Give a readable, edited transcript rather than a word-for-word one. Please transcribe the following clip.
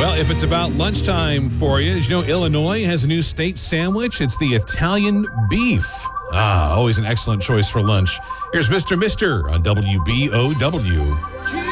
Well, if it's about lunchtime for you, as you know, Illinois has a new state sandwich. It's the Italian beef. Always an excellent choice for lunch. Here's Mr. Mister on WBOW.